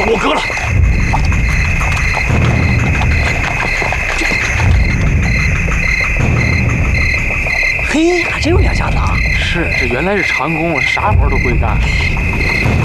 都我哥了。 嘿，还真有两下子啊！ 是，这原来是长工，啥活都会干。